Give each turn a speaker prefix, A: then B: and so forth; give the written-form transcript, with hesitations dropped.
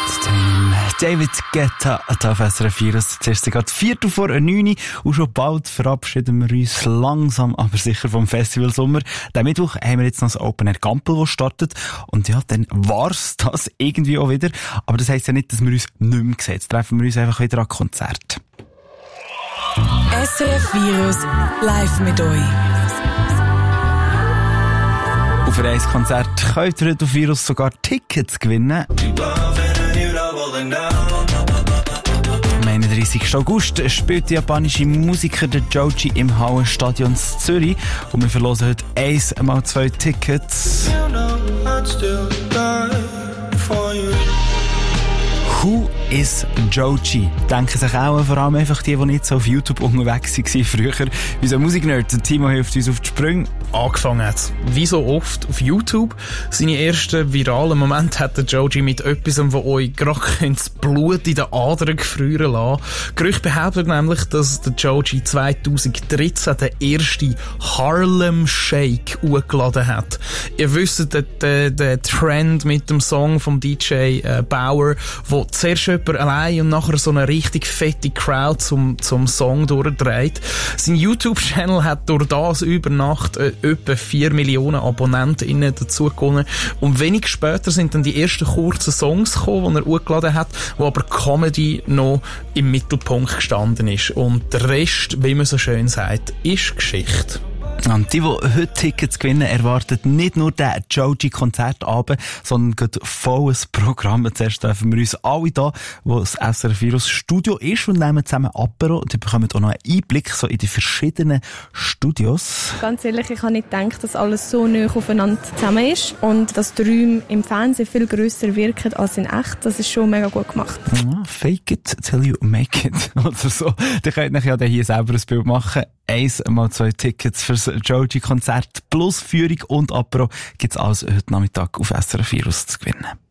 A: David Guetta auf SRF 4. Jetzt ist es gerade 8:45 und schon bald verabschieden wir uns langsam, aber sicher vom Festival Sommer. Den Mittwoch haben wir jetzt noch das Open Air Gampel, das startet. Und ja, dann war's das irgendwie auch wieder. Aber das heisst ja nicht, dass wir uns nicht mehr sehen. Jetzt treffen wir uns einfach wieder an Konzert.
B: SRF Virus live mit euch.
A: Auf ein Konzert könnt ihr auf Virus sogar Tickets gewinnen. Am 31. August spielt der japanische Musiker der Joji im Hallenstadion Zürich und wir verlosen heute 1x2 Tickets. Who is Joji? Denken sich auch vor allem einfach die nicht so auf YouTube unterwegs waren früher. Unser Musiknerd Timo hilft uns auf die Sprünge.
C: Angefangen hat, wie so oft, auf YouTube. Seine ersten viralen Momente hat der Joji mit etwas, das euch gerade das Blut in den Adern gefrieren lassen. Gerüchte behauptet nämlich, dass der Joji 2013 den ersten Harlem Shake hochgeladen hat. Ihr wisst, der Trend mit dem Song vom DJ Bauer, wo zuerst jemand allein und nachher so eine richtig fette Crowd zum Song durchdreht. Sein YouTube-Channel hat durch das über Nacht etwa 4 Millionen AbonnentInnen dazu gewonnen. Und wenig später sind dann die ersten kurzen Songs gekommen, die er hochgeladen hat, wo aber Comedy noch im Mittelpunkt gestanden ist. Und der Rest, wie man so schön sagt, ist Geschichte.
A: Und die heute Tickets gewinnen, erwartet nicht nur den Joji-Konzertabend, sondern gerade volles Programm. Zuerst treffen wir uns alle da, wo das SRF Virus Studio ist und nehmen zusammen Apero und die bekommen auch noch einen Einblick so in die verschiedenen Studios.
D: Ganz ehrlich, ich habe nicht gedacht, dass alles so nah aufeinander zusammen ist und dass die Räume im Fernsehen viel grösser wirken als in echt. Das ist schon mega gut gemacht.
A: Ja, fake it till you make it. Oder so. Dann könnt ihr ja hier selber ein Bild machen. 1x2 Tickets fürs Joji-Konzert plus Führung und Apero gibt's alles heute Nachmittag auf SRF Virus zu gewinnen.